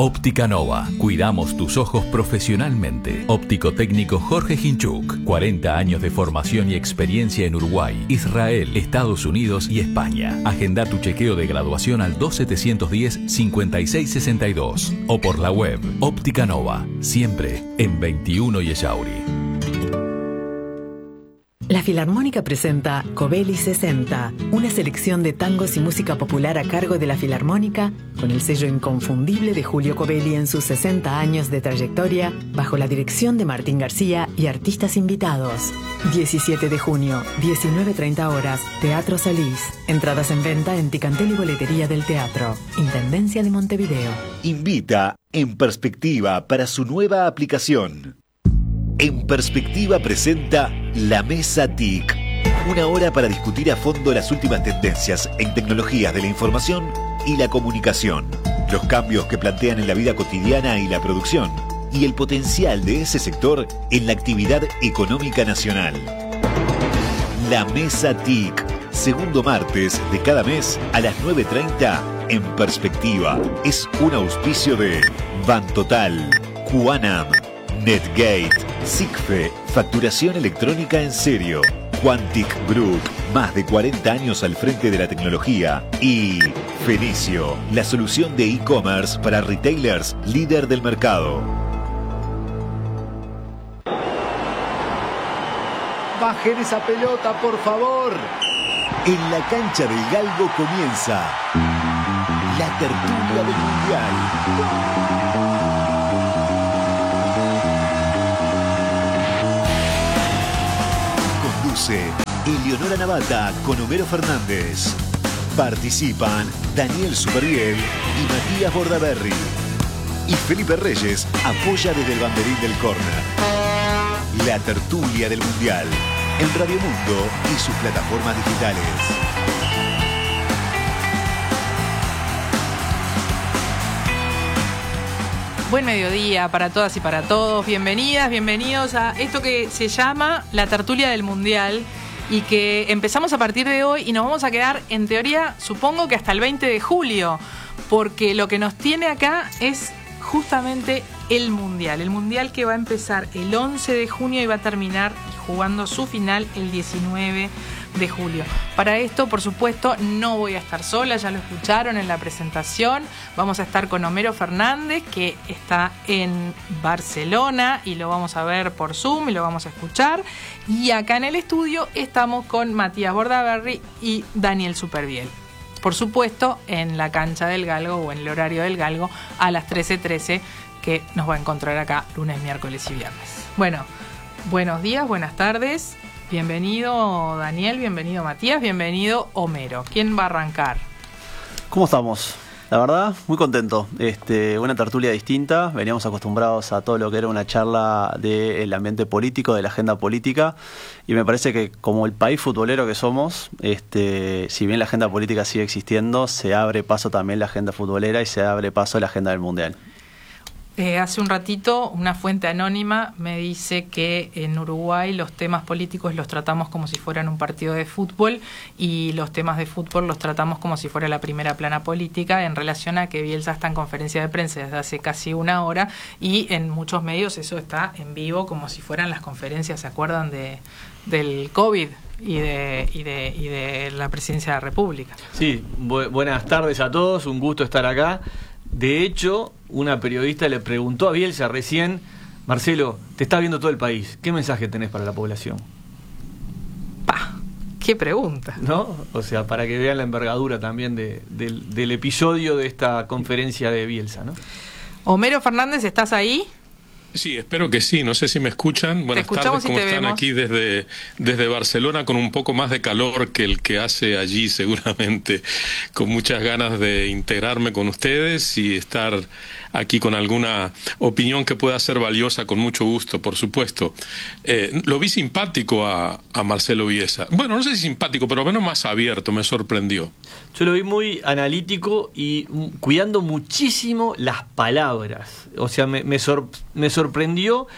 Óptica Nova. Cuidamos tus ojos profesionalmente. Óptico técnico Jorge Hinchuk. 40 años de formación y experiencia en Uruguay, Israel, Estados Unidos y España. Agenda tu chequeo de graduación al 2710-5662 o por la web. Óptica Nova. Siempre en 21 y Echauri. La Filarmónica presenta Covelli 60, una selección de tangos y música popular a cargo de la Filarmónica, con el sello inconfundible de Julio Covelli en sus 60 años de trayectoria, bajo la dirección de Martín García y artistas invitados. 17 de junio, 19:30 horas, Teatro Solís. Entradas en venta en Ticantel y Boletería del Teatro. Intendencia de Montevideo. Invita En Perspectiva para su nueva aplicación. En Perspectiva presenta La Mesa TIC. Una hora para discutir a fondo las últimas tendencias en tecnologías de la información y la comunicación, los cambios que plantean en la vida cotidiana y la producción, y el potencial de ese sector en la actividad económica nacional. La Mesa TIC, segundo martes de cada mes a las 9:30 en Perspectiva. Es un auspicio de Bantotal, Juanam, Netgate, SICFE, facturación electrónica en serio, Quantic Group, más de 40 años al frente de la tecnología, y Fenicio, la solución de e-commerce para retailers líder del mercado. Bajen esa pelota, por favor. En la cancha del Galgo comienza la tertulia del Mundial. Eleonora Navata con Homero Fernández. Participan Daniel Superviel y Matías Bordaberry. Y Felipe Reyes apoya desde el banderín del córner. La tertulia del Mundial en Radio Mundo y sus plataformas digitales. Buen mediodía para todas y para todos. Bienvenidas, bienvenidos a esto que se llama la tertulia del Mundial y que empezamos a partir de hoy y nos vamos a quedar, en teoría, supongo que hasta el 20 de julio, porque lo que nos tiene acá es justamente el Mundial que va a empezar el 11 de junio y va a terminar jugando su final el 19 de julio. Para esto, por supuesto, no voy a estar sola, ya lo escucharon en la presentación. Vamos a estar con Homero Fernández, que está en Barcelona y lo vamos a ver por Zoom y lo vamos a escuchar. Y acá en el estudio estamos con Matías Bordaberry y Daniel Superviel. Por supuesto, en la cancha del Galgo o en el horario del Galgo a las 13:13, que nos va a encontrar acá lunes, miércoles y viernes. Bueno, buenos días, buenas tardes. Bienvenido Daniel, bienvenido Matías, bienvenido Homero. ¿Quién va a arrancar? ¿Cómo estamos? La verdad, muy contento. Una tertulia distinta. Veníamos acostumbrados a todo lo que era una charla del ambiente político, de la agenda política. Y me parece que como el país futbolero que somos, si bien la agenda política sigue existiendo, se abre paso también la agenda futbolera y se abre paso la agenda del Mundial. Hace un ratito una fuente anónima me dice que en Uruguay los temas políticos los tratamos como si fueran un partido de fútbol y los temas de fútbol los tratamos como si fuera la primera plana política, en relación a que Bielsa está en conferencia de prensa desde hace casi una hora y en muchos medios eso está en vivo como si fueran las conferencias, ¿se acuerdan del COVID? Y de la presidencia de la República. Sí, buenas tardes a todos, un gusto estar acá. De hecho, una periodista le preguntó a Bielsa recién: Marcelo, te está viendo todo el país, ¿qué mensaje tenés para la población? ¡Qué pregunta! ¿No? O sea, para que vean la envergadura también del episodio de esta conferencia de Bielsa, ¿no? Homero Fernández, ¿estás ahí? Sí, espero que sí. No sé si me escuchan. Buenas tardes, ¿cómo están? Aquí desde Barcelona, con un poco más de calor que el que hace allí, seguramente, con muchas ganas de integrarme con ustedes y estar aquí con alguna opinión que pueda ser valiosa, con mucho gusto, por supuesto. Lo vi simpático a Marcelo Bielsa. Bueno, no sé si simpático, pero al menos más abierto, me sorprendió. Yo lo vi muy analítico y cuidando muchísimo las palabras. O sea, me sorprendió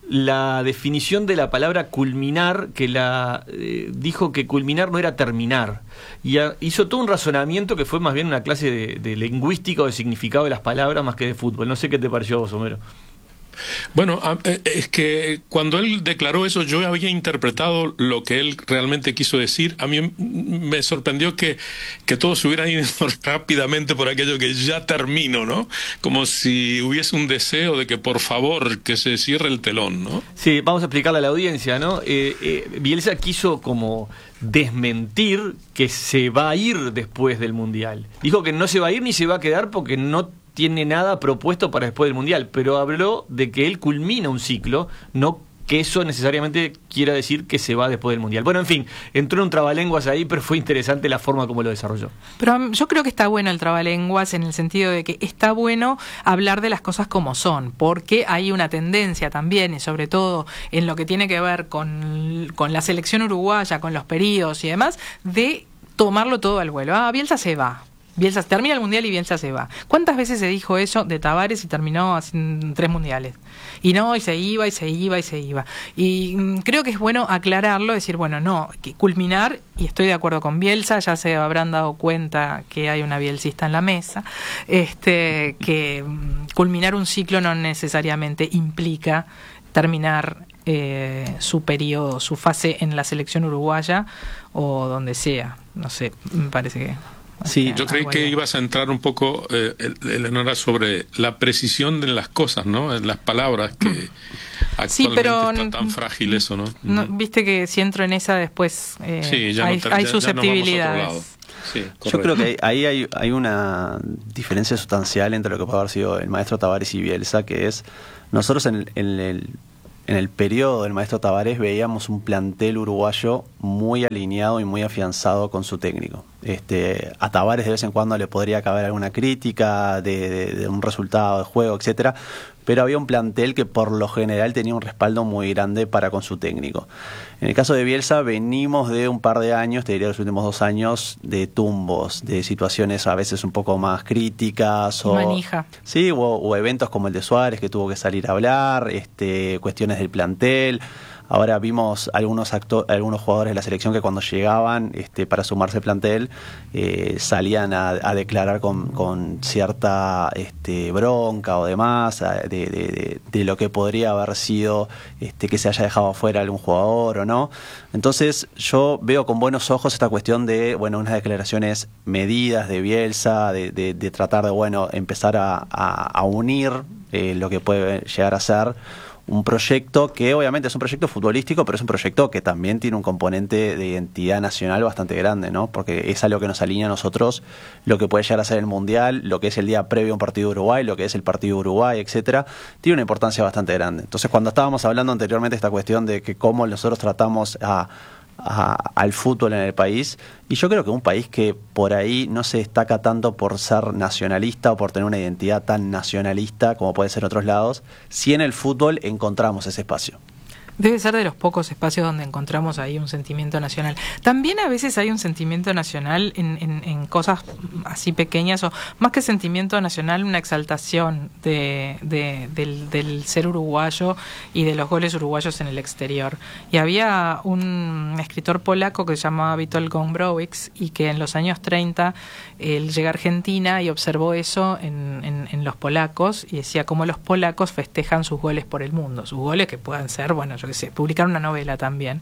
la definición de la palabra culminar, que dijo que culminar no era terminar, y hizo todo un razonamiento que fue más bien una clase de lingüística o de significado de las palabras más que de fútbol. No sé qué te pareció a vos, Homero. Bueno, es que cuando él declaró eso, yo había interpretado lo que él realmente quiso decir. A mí me sorprendió que todos se hubieran ido rápidamente por aquello que ya termino, ¿no? Como si hubiese un deseo de que por favor que se cierre el telón, ¿no? Sí, vamos a explicarle a la audiencia, ¿no? Bielsa quiso como desmentir que se va a ir después del Mundial. Dijo que no se va a ir ni se va a quedar porque no tiene nada propuesto para después del Mundial, pero habló de que él culmina un ciclo, no que eso necesariamente quiera decir que se va después del Mundial. Bueno, en fin, entró en un trabalenguas ahí, pero fue interesante la forma como lo desarrolló. Pero yo creo que está bueno el trabalenguas en el sentido de que está bueno hablar de las cosas como son, porque hay una tendencia también, y sobre todo en lo que tiene que ver con la selección uruguaya, con los periodos y demás, de tomarlo todo al vuelo. Bielsa se va. Bielsa termina el Mundial y Bielsa se va. ¿Cuántas veces se dijo eso de Tavares y terminó en 3 mundiales? Y se iba, y se iba, y se iba. Y creo que es bueno aclararlo, decir, bueno, no, que culminar, y estoy de acuerdo con Bielsa, ya se habrán dado cuenta que hay una bielcista en la mesa, que culminar un ciclo no necesariamente implica terminar su periodo, su fase en la selección uruguaya o donde sea. No sé, me parece que... Sí, yo creí que ibas a entrar un poco, Eleonora, sobre la precisión de las cosas, ¿no? En las palabras, que actualmente está tan frágil eso, ¿no? Viste que si entro en esa después hay susceptibilidades. Sí, yo creo que ahí hay una diferencia sustancial entre lo que puede haber sido el maestro Tavares y Bielsa, que es, nosotros en el periodo del maestro Tavares veíamos un plantel uruguayo muy alineado y muy afianzado con su técnico. A Tavares de vez en cuando le podría caber alguna crítica de un resultado de juego, etcétera, pero había un plantel que por lo general tenía un respaldo muy grande para con su técnico. En el caso de Bielsa venimos de un par de años, te diría los últimos 2 años, de tumbos, de situaciones a veces un poco más críticas o manija. Sí, o eventos como el de Suárez, que tuvo que salir a hablar, cuestiones del plantel. Ahora vimos algunos jugadores de la selección que cuando llegaban para sumarse al plantel salían a declarar con cierta bronca o demás de lo que podría haber sido que se haya dejado afuera algún jugador o no. Entonces yo veo con buenos ojos esta cuestión de unas declaraciones medidas de Bielsa, de tratar de empezar a unir lo que puede llegar a ser un proyecto que obviamente es un proyecto futbolístico, pero es un proyecto que también tiene un componente de identidad nacional bastante grande, ¿no? Porque es algo que nos alinea a nosotros, lo que puede llegar a ser el Mundial, lo que es el día previo a un partido de Uruguay, lo que es el partido de Uruguay, etcétera, tiene una importancia bastante grande. Entonces, cuando estábamos hablando anteriormente de esta cuestión de que cómo nosotros tratamos al fútbol en el país, y yo creo que un país que por ahí no se destaca tanto por ser nacionalista o por tener una identidad tan nacionalista como puede ser en otros lados, sí en el fútbol encontramos ese espacio. Debe ser de los pocos espacios donde encontramos ahí un sentimiento nacional. También a veces hay un sentimiento nacional en cosas así pequeñas, o más que sentimiento nacional, una exaltación del ser uruguayo y de los goles uruguayos en el exterior. Y había un escritor polaco que se llamaba Witold Gombrowicz y que en los años 30 él llega a Argentina y observó eso en los polacos y decía cómo los polacos festejan sus goles por el mundo, sus goles que puedan ser, yo qué sé, publicar una novela también.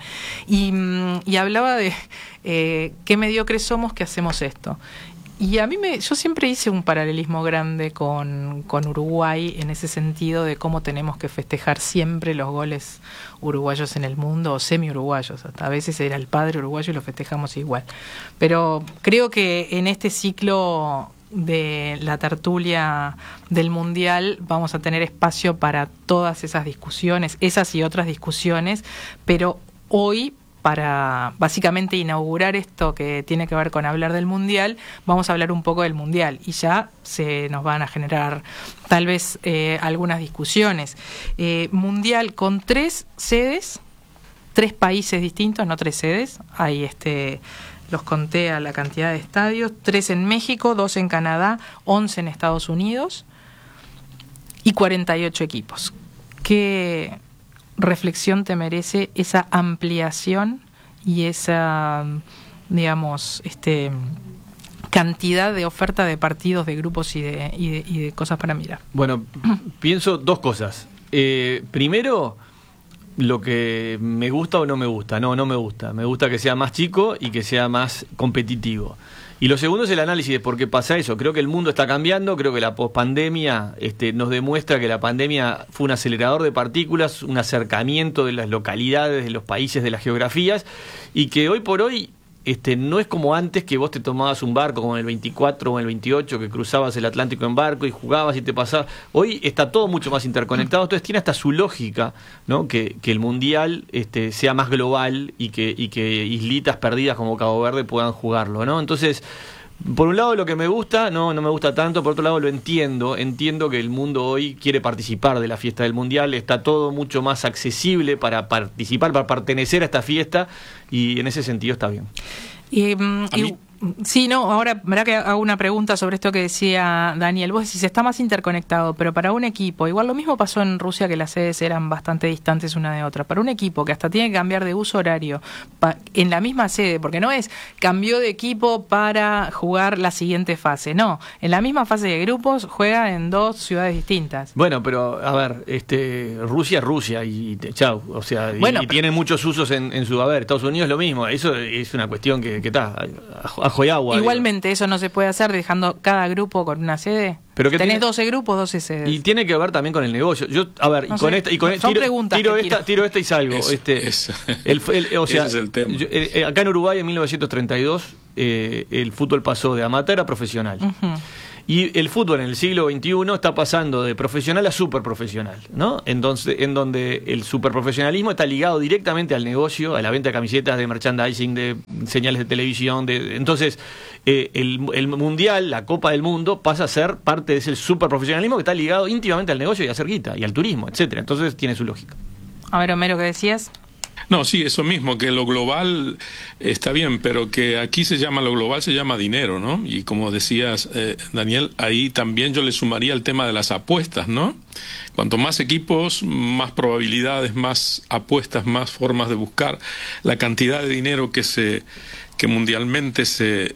Y hablaba de qué mediocres somos que hacemos esto. Y a mí yo siempre hice un paralelismo grande con Uruguay en ese sentido de cómo tenemos que festejar siempre los goles uruguayos en el mundo, o semi-uruguayos. Hasta a veces era el padre uruguayo y lo festejamos igual. Pero creo que en este ciclo de la tertulia del Mundial vamos a tener espacio para todas esas discusiones, esas y otras discusiones, pero hoy, para básicamente inaugurar esto que tiene que ver con hablar del Mundial, vamos a hablar un poco del Mundial y ya se nos van a generar tal vez algunas discusiones. Mundial con 3 sedes, 3 países distintos, no 3 sedes, hay los conté a la cantidad de estadios, 3 en México, 2 en Canadá, 11 en Estados Unidos y 48 equipos. ¿Qué reflexión te merece esa ampliación y esa, digamos, cantidad de oferta de partidos, de grupos y de cosas para mirar? Bueno, pienso dos cosas. Primero, lo que me gusta o no me gusta. No me gusta. Me gusta que sea más chico y que sea más competitivo. Y lo segundo es el análisis de por qué pasa eso. Creo que el mundo está cambiando, creo que la pospandemia nos demuestra que la pandemia fue un acelerador de partículas, un acercamiento de las localidades, de los países, de las geografías, y que hoy por hoy no es como antes, que vos te tomabas un barco como en el 24 o en el 28, que cruzabas el Atlántico en barco y jugabas y te pasabas. Hoy está todo mucho más interconectado, entonces tiene hasta su lógica, ¿no? Que el Mundial sea más global y que islitas perdidas como Cabo Verde puedan jugarlo, ¿no? Entonces, por un lado lo que me gusta, no me gusta tanto, por otro lado lo entiendo que el mundo hoy quiere participar de la fiesta del Mundial, está todo mucho más accesible para participar, para pertenecer a esta fiesta, y en ese sentido está bien. Sí, no, ahora, verá que hago una pregunta sobre esto que decía Daniel. Vos decís, está más interconectado, pero para un equipo, igual lo mismo pasó en Rusia, que las sedes eran bastante distantes una de otra. Para un equipo que hasta tiene que cambiar de uso horario en la misma sede, porque no es cambió de equipo para jugar la siguiente fase, no, en la misma fase de grupos juega en dos ciudades distintas. Bueno, pero a ver, Rusia es Rusia y chau, o sea, y tienen muchos usos en su haber. Estados Unidos lo mismo, eso es una cuestión que está ajo y agua. Igualmente, eso no se puede hacer dejando cada grupo con una sede. Pero que tenés 12 grupos, 12 sedes. Y tiene que ver también con el negocio. Yo, a ver, no sé, tiro esta y salgo. Ese es el tema. Acá en Uruguay, en 1932, el fútbol pasó de amateur a profesional. Uh-huh. Y el fútbol en el siglo XXI está pasando de profesional a superprofesional, ¿no? Entonces, en donde el superprofesionalismo está ligado directamente al negocio, a la venta de camisetas, de merchandising, de señales de televisión. Entonces, el Mundial, la Copa del Mundo, pasa a ser parte de ese superprofesionalismo que está ligado íntimamente al negocio y a hacer guita, y al turismo, etcétera. Entonces, tiene su lógica. A ver, Homero, ¿qué decías? No, sí, eso mismo, que lo global está bien, pero que aquí lo global se llama dinero, ¿no? Y como decías, Daniel, ahí también yo le sumaría el tema de las apuestas, ¿no? Cuanto más equipos, más probabilidades, más apuestas, más formas de buscar. La cantidad de dinero que mundialmente se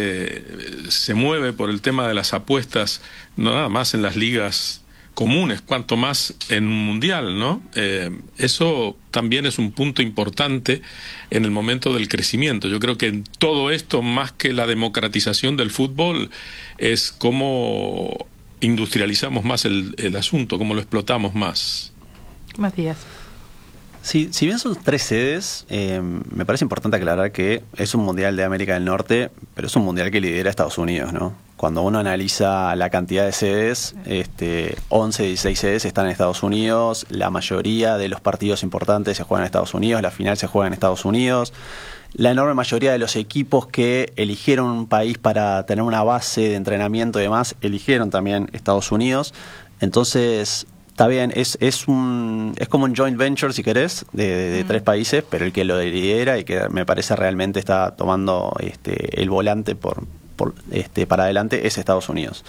mueve por el tema de las apuestas, no nada más en las ligas comunes, cuanto más en un mundial, ¿no? Eso también es un punto importante en el momento del crecimiento. Yo creo que en todo esto, más que la democratización del fútbol, es cómo industrializamos más el asunto, cómo lo explotamos más. Matías. Sí, si bien son 3 sedes, me parece importante aclarar que es un mundial de América del Norte, pero es un mundial que lidera Estados Unidos, ¿no? Cuando uno analiza la cantidad de sedes, 11, 16 sedes están en Estados Unidos, la mayoría de los partidos importantes se juegan en Estados Unidos, la final se juega en Estados Unidos, la enorme mayoría de los equipos que eligieron un país para tener una base de entrenamiento y demás, eligieron también Estados Unidos. Entonces, está bien, es como un joint venture, si querés, de 3 países, pero el que lo lidera y que me parece realmente está tomando el volante para adelante es Estados Unidos.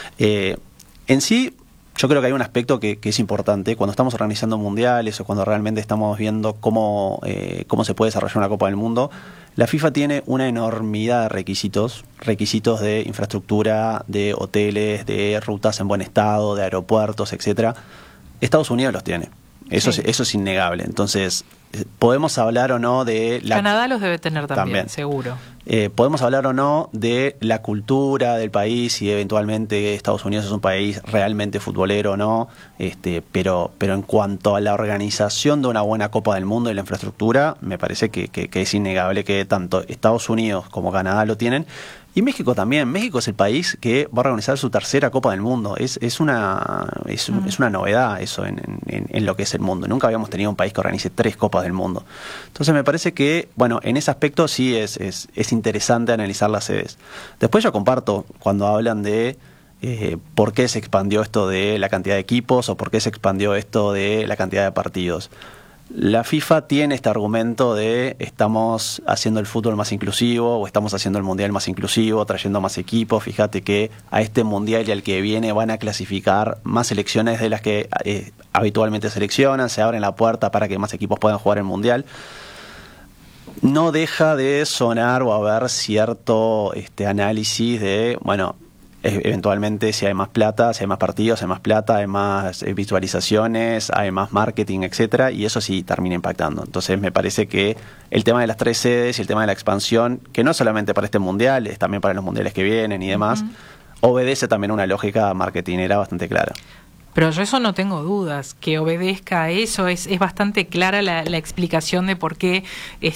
En sí, yo creo que hay un aspecto que es importante cuando estamos organizando mundiales o cuando realmente estamos viendo cómo se puede desarrollar una Copa del Mundo. La FIFA tiene una enormidad de requisitos de infraestructura, de hoteles, de rutas en buen estado, de aeropuertos, etcétera. Estados Unidos los tiene. Eso es innegable. Entonces, podemos hablar o no de Canadá los debe tener también. Seguro. Podemos hablar o no de la cultura del país y eventualmente Estados Unidos es un país realmente futbolero o no, pero en cuanto a la organización de una buena Copa del Mundo y la infraestructura, me parece que es innegable que tanto Estados Unidos como Canadá lo tienen. Y México también. México es el país que va a organizar su 3ª Copa del Mundo. Es una novedad eso en lo que es el mundo. Nunca habíamos tenido un país que organice 3 Copas del Mundo. Entonces me parece que, bueno, en ese aspecto sí es interesante analizar las sedes. Después yo comparto cuando hablan de por qué se expandió esto de la cantidad de equipos o por qué se expandió esto de la cantidad de partidos. La FIFA tiene este argumento de estamos haciendo el fútbol más inclusivo o estamos haciendo el mundial más inclusivo, trayendo más equipos. Fíjate que a este mundial y al que viene van a clasificar más selecciones de las que habitualmente seleccionan, se abren la puerta para que más equipos puedan jugar el mundial. No deja de sonar o haber cierto análisis de, bueno, eventualmente si hay más plata, si hay más partidos, hay más plata, hay más visualizaciones, hay más marketing, etcétera, y eso sí termina impactando. Entonces me parece que el tema de las 3 sedes y el tema de la expansión, que no solamente para este mundial, es también para los mundiales que vienen y demás, obedece también a una lógica marketinera bastante clara. Pero yo eso no tengo dudas, que obedezca a eso, es bastante clara la explicación de por qué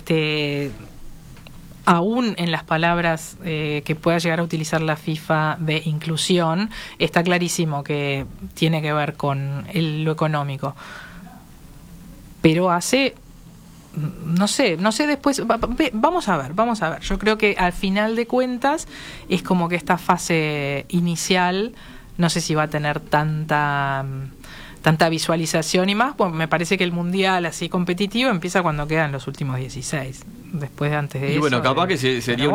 aún en las palabras que pueda llegar a utilizar la FIFA de inclusión, está clarísimo que tiene que ver con lo económico. Pero no sé después, vamos a ver. Yo creo que al final de cuentas es como que esta fase inicial, no sé si va a tener tanta visualización y más, pues me parece que el mundial así competitivo empieza cuando quedan los últimos 16. Después antes de eso. Y bueno, capaz que sería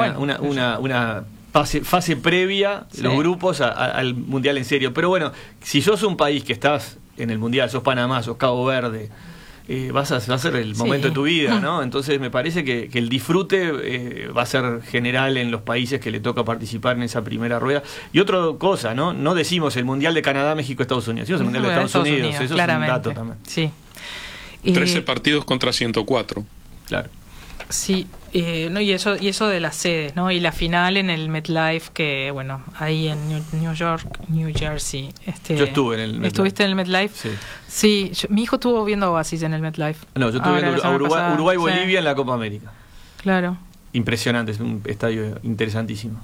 una fase previa, sí, los grupos al mundial en serio. Pero bueno, si sos un país que estás en el mundial, sos Panamá, sos Cabo Verde, va a ser el momento de tu vida, ¿no? Entonces me parece que el disfrute va a ser general en los países que le toca participar en esa primera rueda. Y otra cosa, ¿no? Decimos el mundial de Canadá, México, Estados Unidos, sino el mundial de Estados Unidos. Eso claramente. Es un dato también. Sí. 13 partidos contra 104. Claro. Sí, y eso de las sedes, ¿no? Y la final en el MetLife, que bueno, ahí en New Jersey. Yo estuve en el MetLife. ¿Estuviste en el MetLife? Sí. Mi hijo estuvo viendo Oasis en el MetLife. No, yo estuve viendo Uruguay-Bolivia en la Copa América. Claro. Impresionante, es un estadio interesantísimo.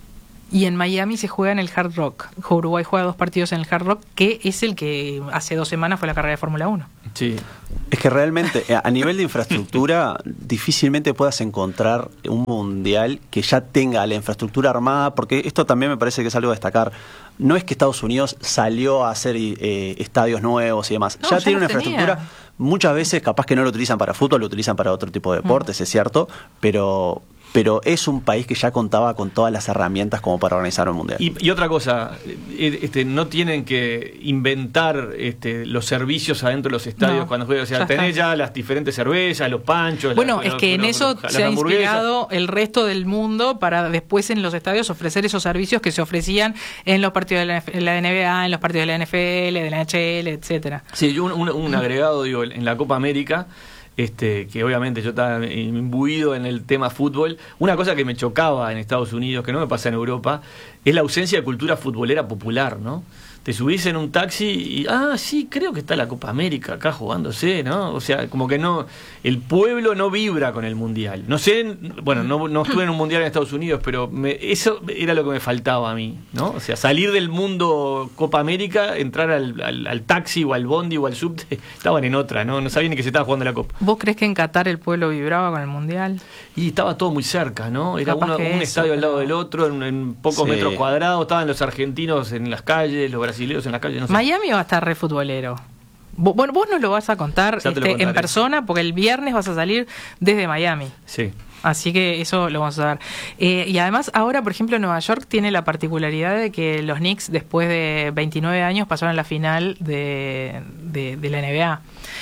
Y en Miami se juega en el Hard Rock. Uruguay juega 2 partidos en el Hard Rock, que es el que hace 2 semanas fue la carrera de Fórmula 1. Sí. Es que realmente, a nivel de infraestructura, difícilmente puedas encontrar un mundial que ya tenga la infraestructura armada, porque esto también me parece que es algo a destacar. No es que Estados Unidos salió a hacer estadios nuevos y demás. No, ya tiene una infraestructura. Muchas veces capaz que no lo utilizan para fútbol, lo utilizan para otro tipo de deportes, es cierto, pero es un país que ya contaba con todas las herramientas como para organizar un mundial. Y otra cosa, no tienen que inventar los servicios adentro de los estadios cuando juegan. O sea, tenés ya las diferentes cervezas, los panchos. Bueno, es que en eso se ha inspirado el resto del mundo para después en los estadios ofrecer esos servicios que se ofrecían en los partidos de la NBA, en los partidos de la NFL, de la NHL, etcétera. Sí, un agregado, digo, en la Copa América. Que obviamente yo estaba imbuido en el tema fútbol. Una cosa que me chocaba en Estados Unidos, que no me pasa en Europa, es la ausencia de cultura futbolera popular, ¿no? Te subís en un taxi y, sí, creo que está la Copa América acá jugándose, ¿no? O sea, como que no, el pueblo no vibra con el mundial. No sé, bueno, no estuve en un mundial en Estados Unidos, pero eso era lo que me faltaba a mí, ¿no? O sea, salir del mundo Copa América, entrar al taxi o al bondi o al subte, estaban en otra, ¿no? No sabían ni que se estaba jugando la Copa. ¿Vos crees que en Qatar el pueblo vibraba con el mundial? Y estaba todo muy cerca, ¿no? Era un estadio al lado del otro, en pocos metros cuadrados, estaban los argentinos en las calles, los brasileños en las calles, no sé. Miami va a estar re futbolero. Bueno, vos nos lo vas a contar en persona, porque el viernes vas a salir desde Miami. Sí. Así que eso lo vamos a ver. Y además ahora, por ejemplo, Nueva York tiene la particularidad de que los Knicks, después de 29 años, pasaron a la final de la NBA.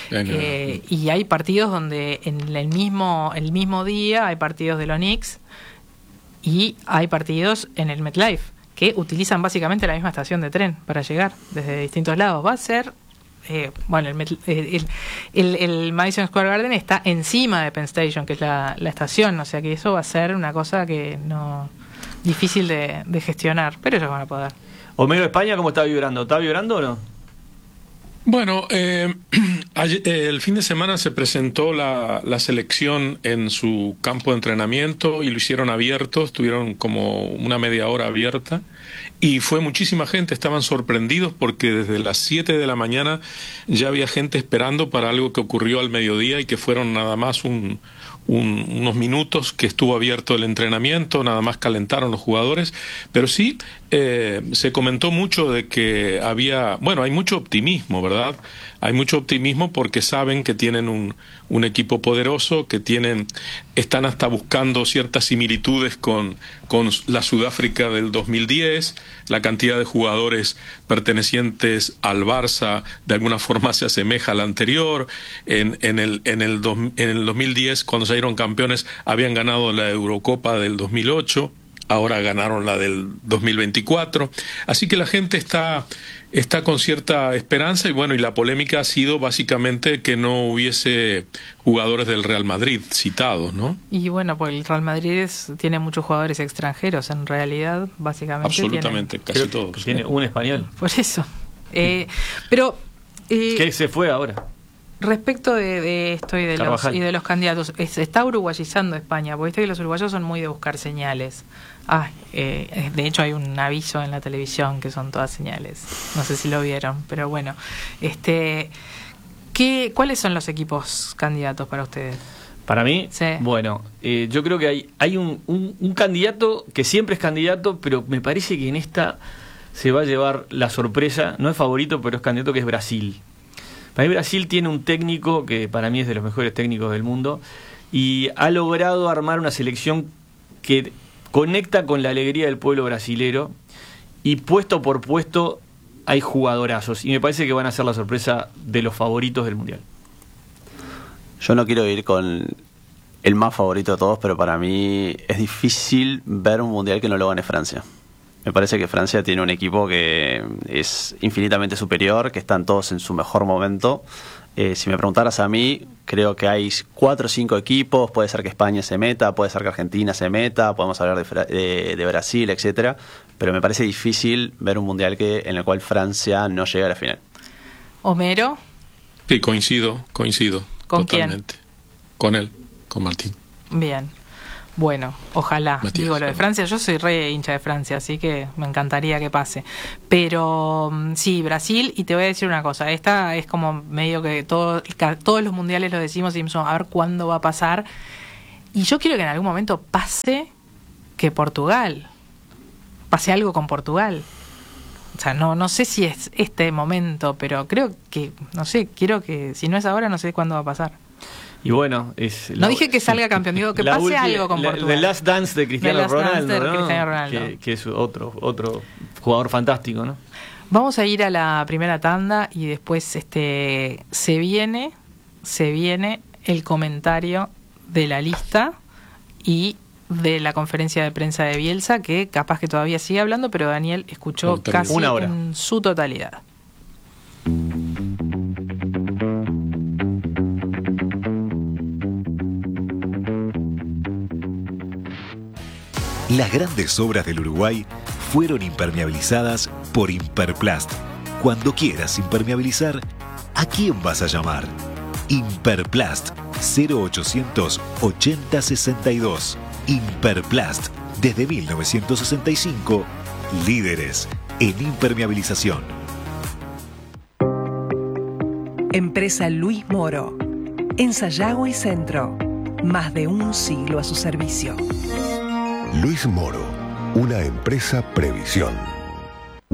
Y hay partidos donde en el mismo día hay partidos de los Knicks y hay partidos en el MetLife, que utilizan básicamente la misma estación de tren para llegar desde distintos lados. Va a ser, el Madison Square Garden está encima de Penn Station, que es la estación, o sea que eso va a ser una cosa que no difícil de gestionar, pero ellos van a poder. Homero, España, ¿cómo está vibrando? ¿Está vibrando o no? Bueno, el fin de semana se presentó la selección en su campo de entrenamiento y lo hicieron abierto, estuvieron como una media hora abierta y fue muchísima gente, estaban sorprendidos porque desde las 7 de la mañana ya había gente esperando para algo que ocurrió al mediodía y que fueron nada más unos minutos que estuvo abierto el entrenamiento, nada más calentaron los jugadores, pero sí se comentó mucho de que hay mucho optimismo, ¿verdad? hay mucho optimismo porque saben que tienen un equipo poderoso, que están hasta buscando ciertas similitudes con la Sudáfrica del 2010, la cantidad de jugadores pertenecientes al Barça de alguna forma se asemeja a la anterior. En el 2010, cuando salieron campeones, habían ganado la Eurocopa del 2008, ahora ganaron la del 2024, así que la gente está con cierta esperanza y bueno, y la polémica ha sido básicamente que no hubiese jugadores del Real Madrid citados, ¿no? Y bueno, pues el Real Madrid tiene muchos jugadores extranjeros, en realidad, básicamente. Absolutamente, casi todos. Tiene un español. Por eso. Pero... ¿Qué se fue ahora? Respecto de esto y de los candidatos, se está uruguayizando España, porque viste que los uruguayos son muy de buscar señales. De hecho hay un aviso en la televisión que son todas señales. No sé si lo vieron, pero bueno. ¿Cuáles son los equipos candidatos para ustedes? Para mí, sí. Bueno, yo creo que hay un candidato que siempre es candidato, pero me parece que en esta se va a llevar la sorpresa. No es favorito, pero es candidato, que es Brasil. Para mí Brasil tiene un técnico que para mí es de los mejores técnicos del mundo y ha logrado armar una selección que conecta con la alegría del pueblo brasilero y puesto por puesto hay jugadorazos y me parece que van a ser la sorpresa de los favoritos del Mundial. Yo no quiero ir con el más favorito de todos, pero para mí es difícil ver un Mundial que no lo gane Francia. Me parece que Francia tiene un equipo que es infinitamente superior, que están todos en su mejor momento. Si me preguntaras a mí, creo que hay 4 o 5 equipos. Puede ser que España se meta, puede ser que Argentina se meta, podemos hablar de Brasil, etcétera. Pero me parece difícil ver un mundial en el cual Francia no llegue a la final. ¿Homero? Sí, coincido. ¿Con totalmente. quién? Con él, con Martín. Bien. Bueno, ojalá. Matías, digo, lo de Francia, yo soy re hincha de Francia, así que me encantaría que pase. Pero sí, Brasil, y te voy a decir una cosa, esta es como medio que todos los mundiales lo decimos y decimos, a ver cuándo va a pasar. Y yo quiero que en algún momento pase algo con Portugal. O sea, no sé si es este momento, pero creo que, no sé, quiero que, si no es ahora, no sé cuándo va a pasar. Y bueno, no dije que salga campeón, digo que pase algo con Portugal. The Last Dance de Cristiano Ronaldo, ¿no? Cristiano Ronaldo. Que es otro jugador fantástico, ¿no? Vamos a ir a la primera tanda y después se viene el comentario de la lista y de la conferencia de prensa de Bielsa, que capaz que todavía sigue hablando, pero Daniel escuchó casi en su totalidad. Las grandes obras del Uruguay fueron impermeabilizadas por Imperplast. Cuando quieras impermeabilizar, ¿a quién vas a llamar? Imperplast 0800 80 62. Imperplast, desde 1965, líderes en impermeabilización. Empresa Luis Moro. En Sayago y Centro. Más de un siglo a su servicio. Luis Moro, una empresa Previsión.